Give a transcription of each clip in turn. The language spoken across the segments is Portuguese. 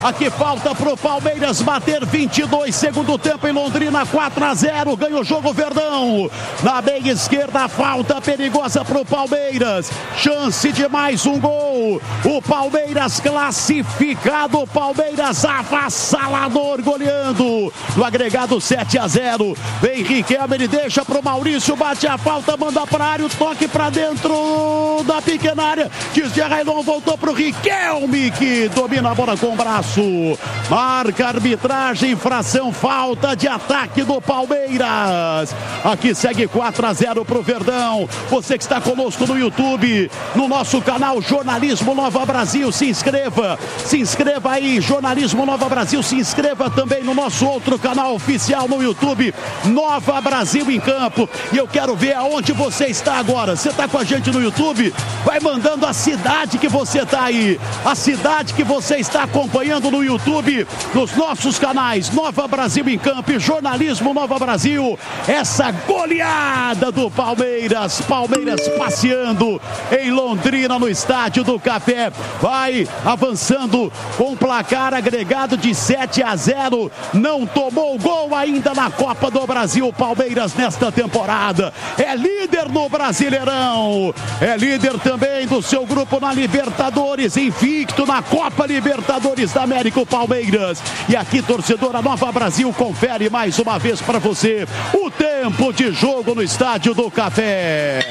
Aqui falta pro Palmeiras bater 22, segundo tempo em Londrina, 4-0, ganha o jogo Verdão. Na meia esquerda, falta perigosa pro Palmeiras, chance de mais um gol. O Palmeiras classificado, Palmeiras avassalador, goleando. No agregado 7-0, vem Riquelme, ele deixa pro Maurício, bate a falta, manda pra área, o toque pra dentro da pequena área. Diz de Railon, voltou pro Riquelme, que domina a bola com o braço. Marca a arbitragem, infração, falta de ataque do Palmeiras. Aqui segue 4-0 pro Verdão. Você que está conosco no YouTube, no nosso canal Jornalismo Nova Brasil, se inscreva aí, Jornalismo Nova Brasil, se inscreva também no nosso outro canal oficial no YouTube, Nova Brasil em Campo. E eu quero ver aonde você está agora. Você está com a gente no YouTube? Vai mandando a cidade que você está aí, a cidade que você está acompanhando no YouTube, nos nossos canais Nova Brasil em Campo e Jornalismo Nova Brasil. Essa goleada do Palmeiras passeando em Londrina no Estádio do Café, vai avançando com placar agregado de 7-0, não tomou gol ainda na Copa do Brasil. O Palmeiras nesta temporada é líder no Brasileirão, é líder também do seu grupo na Libertadores, invicto na Copa Libertadores da América, o Palmeiras. E aqui, torcedora Nova Brasil, confere mais uma vez para você o tempo de jogo no Estádio do Café.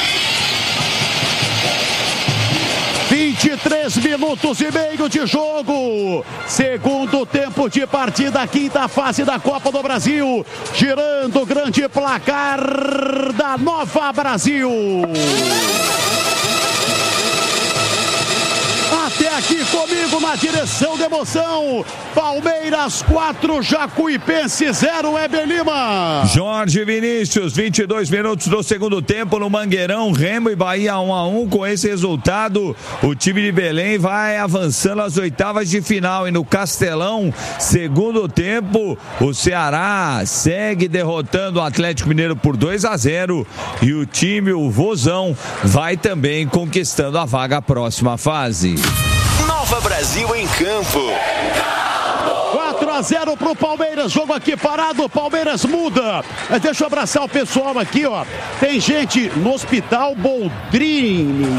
23 minutos e meio de jogo, segundo tempo de partida, quinta fase da Copa do Brasil, girando o grande placar da Nova Brasil. Até aqui comigo na direção de emoção, Palmeiras 4, Jacuipense 0, Heber Lima. Jorge Vinícius, 22 minutos do segundo tempo no Mangueirão, Remo e Bahia 1-1. Com esse resultado, o time de Belém vai avançando às oitavas de final. E no Castelão, segundo tempo, o Ceará segue derrotando o Atlético Mineiro por 2-0. E o time, o Vozão, vai também conquistando a vaga à próxima fase. Nova Brasil em Campo. 4-0 pro Palmeiras, jogo aqui parado, Palmeiras muda. Mas deixa eu abraçar o pessoal aqui, ó. Tem gente no Hospital Boldrini,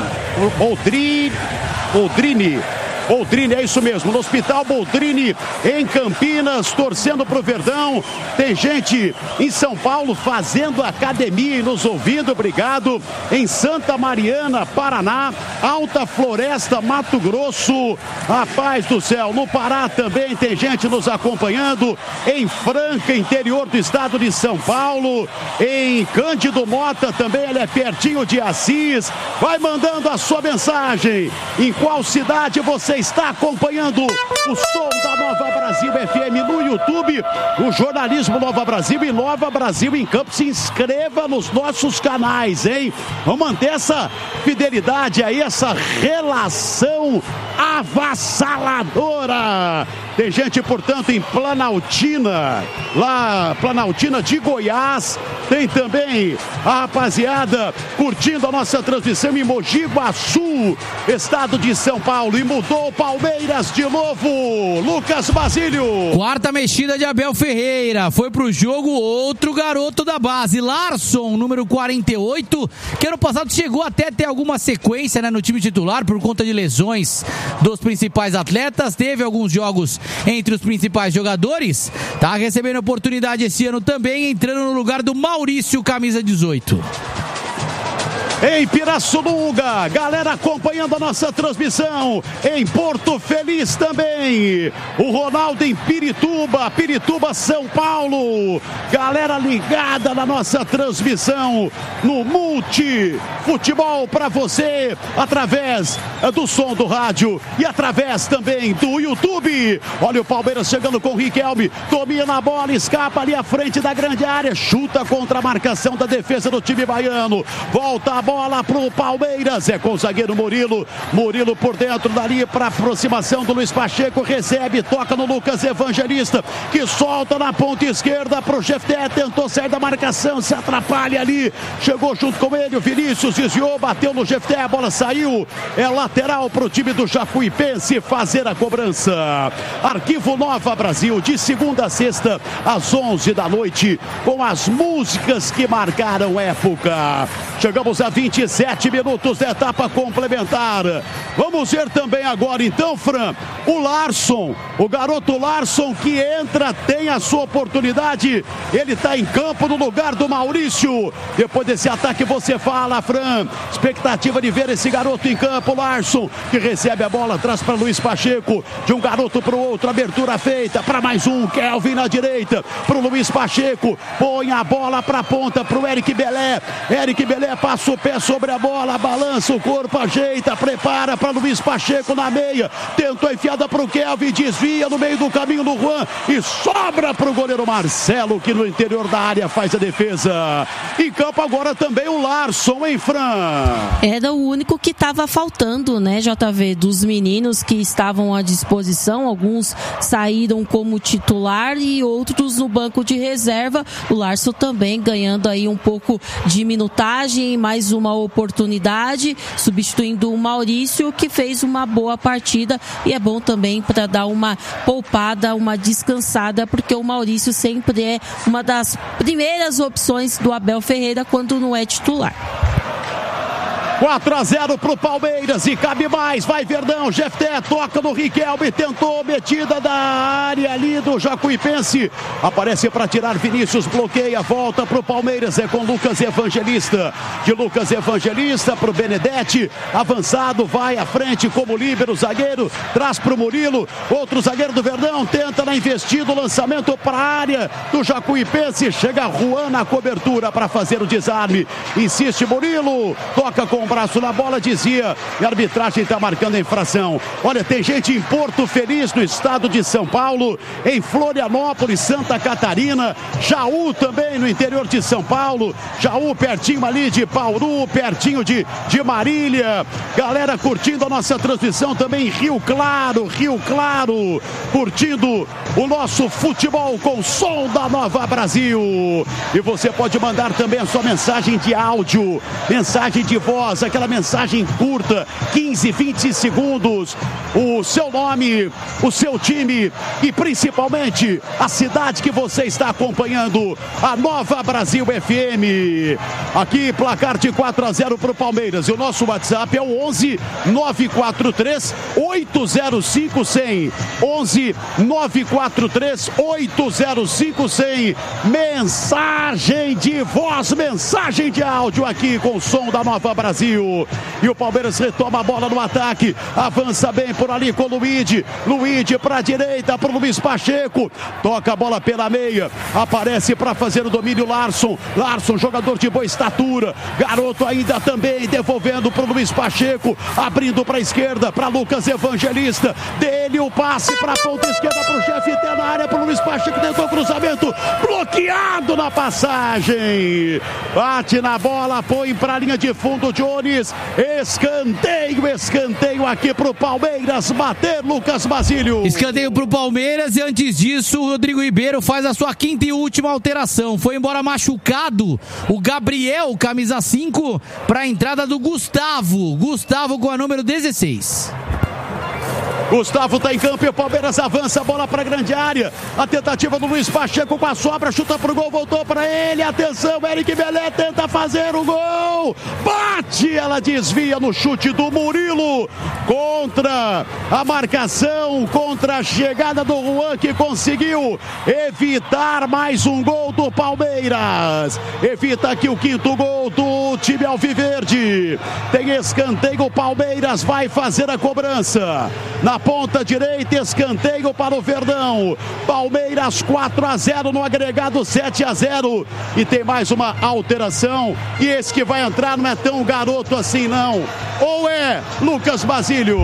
é isso mesmo, no Hospital Boldrini, em Campinas, torcendo pro Verdão. Tem gente em São Paulo fazendo academia e nos ouvindo, obrigado. Em Santa Mariana, Paraná, Alta Floresta, Mato Grosso, rapaz do céu, no Pará também tem gente nos acompanhando. Em Franca, interior do estado de São Paulo, em Cândido Mota também, ele é pertinho de Assis. Vai mandando a sua mensagem. Em qual cidade você está acompanhando o som da Nova Brasil FM no YouTube, o Jornalismo Nova Brasil e Nova Brasil em Campo. Se inscreva nos nossos canais, hein? Vamos manter essa fidelidade aí, essa relação avassaladora. Tem gente, portanto, em Planaltina, lá, Planaltina de Goiás. Tem também a rapaziada curtindo a nossa transmissão em Mogi Guaçu, estado de São Paulo. E mudou o Palmeiras de novo. Lucas Basílio. Quarta mexida de Abel Ferreira. Foi pro jogo outro garoto da base, Larson, número 48, que ano passado chegou até ter alguma sequência, né, no time titular por conta de lesões dos principais atletas. Teve alguns jogos entre os principais jogadores. Tá recebendo oportunidade esse ano também, entrando no lugar do Maurício, camisa 18. Em Pirassununga, galera acompanhando a nossa transmissão. Em Porto Feliz também, o Ronaldo em Pirituba, São Paulo. Galera ligada na nossa transmissão no Multi Futebol para você, através do som do rádio e através também do YouTube. Olha o Palmeiras chegando com o Riquelme, domina a bola, escapa ali à frente da grande área, chuta contra a marcação da defesa do time baiano. Volta a bola pro Palmeiras. É com o zagueiro Murilo. Murilo por dentro dali para aproximação do Luiz Pacheco. Recebe, toca no Lucas Evangelista, que solta na ponta esquerda pro Jefté. Tentou sair da marcação, se atrapalha ali. Chegou junto com ele, o Vinícius desviou, bateu no Jefté, a bola saiu. É lateral pro time do Jacuipense fazer a cobrança. Arquivo Nova Brasil, de segunda a sexta, às 11 da noite, com as músicas que marcaram época. Chegamos a 27 minutos da etapa complementar. Vamos ver também agora, então, Fran, o Larson, o garoto Larson que entra, tem a sua oportunidade. Ele está em campo no lugar do Maurício. Depois desse ataque você fala, Fran. Expectativa de ver esse garoto em campo, Larson, que recebe a bola, traz para Luiz Pacheco, de um garoto para o outro, abertura feita para mais um, Kelvin na direita, para o Luiz Pacheco, põe a bola para a ponta, para o Eric Belé. Eric Belé passa o pé sobre a bola, balança o corpo, ajeita, prepara para Luiz Pacheco na meia, tentou enfiada para o Kelvin, desvia no meio do caminho do Juan e sobra para o goleiro Marcelo, que no interior da área faz a defesa. Em campo agora também o Larson, hein, Fran? Era o único que estava faltando, né, JV, dos meninos que estavam à disposição. Alguns saíram como titular e outros no banco de reserva. O Larson também ganhando aí um pouco de minutagem, mais uma oportunidade, substituindo o Maurício, que fez uma boa partida, e é bom também para dar uma poupada, uma descansada, porque o Maurício sempre é uma das primeiras opções do Abel Ferreira quando não é titular. 4-0 pro Palmeiras e cabe mais, vai Verdão, Jefté toca no Riquelme, tentou metida da área ali do Jacuipense, aparece para tirar Vinícius, bloqueia, volta pro Palmeiras, é com Lucas Evangelista, de Lucas Evangelista pro Benedetti, avançado, vai à frente como líbero, zagueiro, traz pro Murilo, outro zagueiro do Verdão, tenta na investida, o lançamento para a área do Jacuipense, chega Juan na cobertura para fazer o desarme, insiste Murilo, toca com braço na bola, dizia, e a arbitragem está marcando a infração. Olha, tem gente em Porto Feliz, no estado de São Paulo, em Florianópolis, Santa Catarina, Jaú também no interior de São Paulo, Jaú pertinho ali de Bauru, pertinho de Marília, galera curtindo a nossa transmissão também em Rio Claro, curtindo o nosso futebol com som da Nova Brasil. E você pode mandar também a sua mensagem de áudio, mensagem de voz, aquela mensagem curta, 15, 20 segundos, o seu nome, o seu time e principalmente a cidade que você está acompanhando, a Nova Brasil FM. Aqui, placar de 4-0 para o Palmeiras, e o nosso WhatsApp é o 11 943 805 100, 11 943 805 100, mensagem de voz, mensagem de áudio aqui com o som da Nova Brasil. E o Palmeiras retoma a bola no ataque, avança bem por ali com o Luíde para a direita, para o Luiz Pacheco, toca a bola pela meia, aparece para fazer o domínio Larson, jogador de boa estatura, garoto ainda também, devolvendo para o Luiz Pacheco, abrindo para a esquerda, para Lucas Evangelista, dele o passe para a ponta esquerda para o chefe na área, para o Luiz Pacheco, tentou cruzamento, bloqueado na passagem, bate na bola, põe para a linha de fundo, Jones, escanteio aqui pro Palmeiras bater, Lucas Basílio. Escanteio pro Palmeiras, e antes disso o Rodrigo Ribeiro faz a sua quinta e última alteração, foi embora machucado o Gabriel, camisa 5, para a entrada do Gustavo com a número 16. Gustavo está em campo e o Palmeiras avança, a bola para a grande área, a tentativa do Luiz Pacheco com a sobra, chuta pro gol, voltou para ele, atenção, Eric Belé tenta fazer o gol, bate, ela desvia no chute do Murilo, contra a marcação, contra a chegada do Juan, que conseguiu evitar mais um gol do Palmeiras, evita aqui o quinto gol do time alviverde. Tem escanteio, o Palmeiras vai fazer a cobrança na ponta direita, escanteio para o Verdão. Palmeiras 4-0 no agregado, 7-0. E tem mais uma alteração, e esse que vai entrar não é tão garoto assim não, ou é, Lucas Basílio?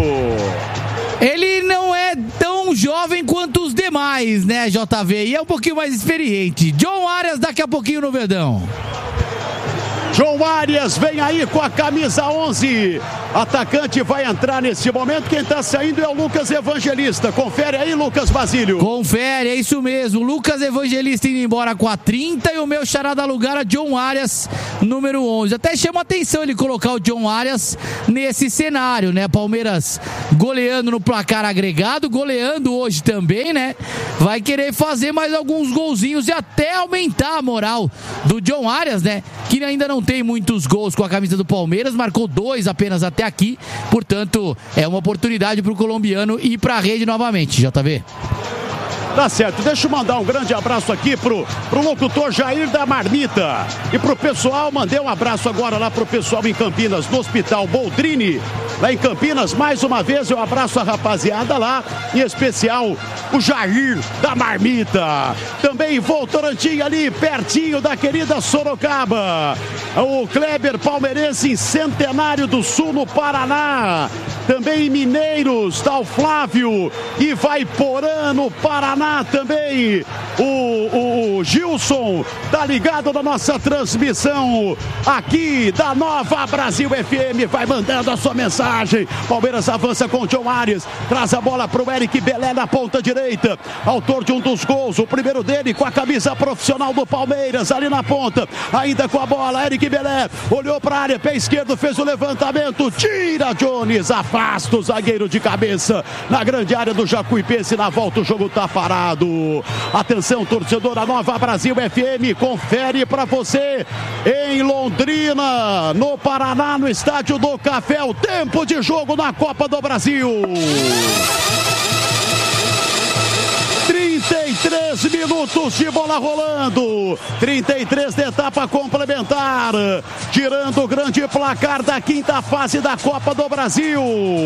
Ele não é tão jovem quanto os demais, né, JV? E é um pouquinho mais experiente. John Arias daqui a pouquinho no Verdão. João Arias vem aí com a camisa 11. Atacante vai entrar nesse momento. Quem está saindo é o Lucas Evangelista. Confere aí, Lucas Basílio. Confere, é isso mesmo. Lucas Evangelista indo embora com a 30 e o meu xará dá lugar a John Arias, número 11. Até chama atenção ele colocar o John Arias nesse cenário, né? Palmeiras goleando no placar agregado, goleando hoje também, né? Vai querer fazer mais alguns golzinhos e até aumentar a moral do John Arias, né? Que ainda não tem muitos gols com a camisa do Palmeiras, marcou 2 apenas até aqui, portanto é uma oportunidade para o colombiano ir para a rede novamente, JV. Tá certo, deixa eu mandar um grande abraço aqui pro locutor Jair da Marmita e pro pessoal, mandei um abraço agora lá pro pessoal em Campinas, no Hospital Boldrini, lá em Campinas, mais uma vez eu abraço a rapaziada lá, em especial o Jair da Marmita, também Votorantim ali, pertinho da querida Sorocaba, o Kleber Palmeirense em Centenário do Sul, no Paraná, também em Mineiros, tá o Flávio e Vaiporã, no Paraná também, o Gilson tá ligado na nossa transmissão aqui da Nova Brasil FM, vai mandando a sua mensagem. Palmeiras avança com o John Arias, traz a bola pro Eric Belé na ponta direita, autor de um dos gols, o primeiro dele com a camisa profissional do Palmeiras, ali na ponta, ainda com a bola, Eric Belé, olhou pra área, pé esquerdo, fez o levantamento, tira Jones, afasta o zagueiro de cabeça, na grande área do Jacuipense, na volta o jogo tá parado. Atenção, torcedor da Nova Brasil FM, confere pra você em Londrina, no Paraná, no Estádio do Café, o tempo de jogo na Copa do Brasil. 33 minutos de bola rolando, 33 de etapa complementar, tirando o grande placar da quinta fase da Copa do Brasil.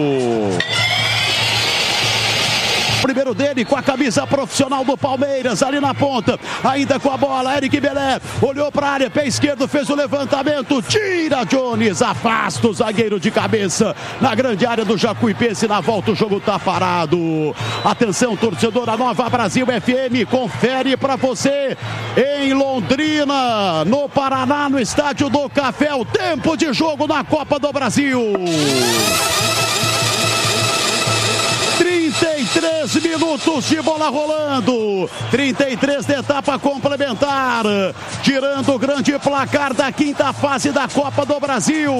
Primeiro dele com a camisa profissional do Palmeiras, ali na ponta, ainda com a bola, Eric Belé, olhou para a área, pé esquerdo, fez o levantamento, tira Jones, afasta o zagueiro de cabeça, na grande área do Jacuipense, na volta o jogo tá parado. Atenção, torcedor da Nova Brasil FM, confere para você em Londrina, no Paraná, no Estádio do Café, o tempo de jogo na Copa do Brasil. 33 minutos de bola rolando, 33 de etapa complementar, tirando o grande placar da quinta fase da Copa do Brasil.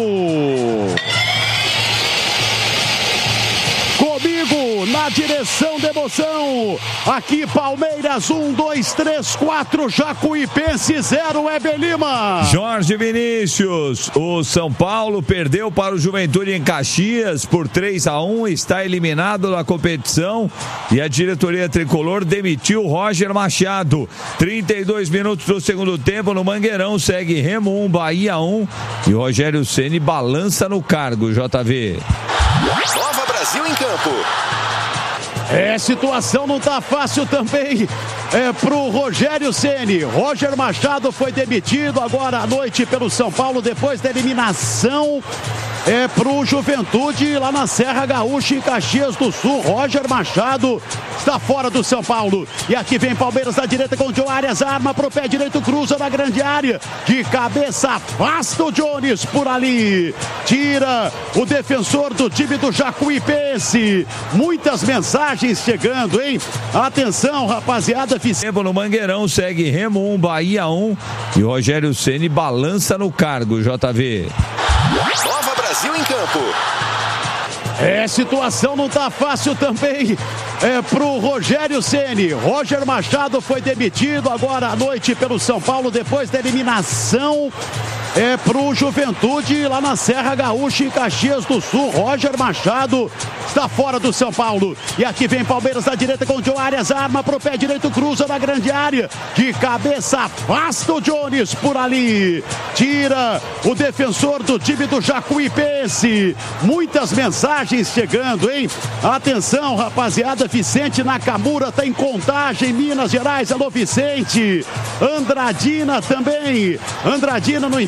Comigo na direção da emoção, aqui Palmeiras 1, 2, 3, 4, Jacuipense 0, Heber Lima. Jorge Vinícius, o São Paulo perdeu para o Juventude em Caxias por 3-1, está eliminado da competição e a diretoria tricolor demitiu Roger Machado. 32 minutos do segundo tempo no Mangueirão, segue Remo 1, Bahia 1 e Rogério Ceni balança no cargo, JV. Nova Brasil em campo. Situação não tá fácil também pro Rogério Ceni. Roger Machado foi demitido agora à noite pelo São Paulo depois da eliminação pro Juventude lá na Serra Gaúcha em Caxias do Sul. Roger Machado está fora do São Paulo. E aqui vem Palmeiras na direita com o John Arias, arma pro pé direito, cruza na grande área, de cabeça afasta o Jones por ali, tira o defensor do time do Jacuipense. Muitas mensagens chegando, hein? Atenção, rapaziada. Tempo no Mangueirão, segue Remo 1, Bahia 1 e Rogério Ceni balança no cargo, JV. Nova Brasil em campo. Situação não tá fácil também pro Rogério Ceni. Roger Machado foi demitido agora à noite pelo São Paulo depois da eliminação pro Juventude lá na Serra Gaúcha em Caxias do Sul. Roger Machado está fora do São Paulo. E aqui vem Palmeiras na direita com o John Arias, arma pro pé direito, cruza na grande área, de cabeça afasta o Jones por ali, tira o defensor do time do Jacuipense. Muitas mensagens chegando, hein? Atenção, rapaziada. Vicente Nakamura tá em Contagem, Minas Gerais. Alô, Vicente. Andradina também. Andradina no interior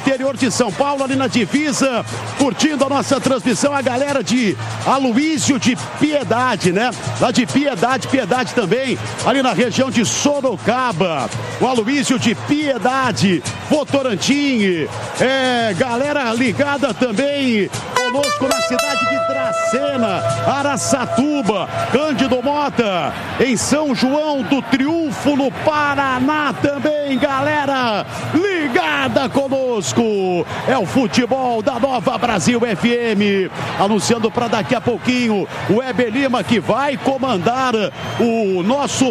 interior de São Paulo, ali na divisa, curtindo a nossa transmissão, a galera de Aloísio de Piedade, né? Lá de Piedade também, ali na região de Sorocaba. O Aloísio de Piedade, Votorantim, galera ligada também conosco na cidade de Dracena, Araçatuba, Cândido Mota, em São João do Triunfo, no Paraná também, galera ligada conosco. É o futebol da Nova Brasil FM, anunciando para daqui a pouquinho o Weber Lima, que vai comandar o nosso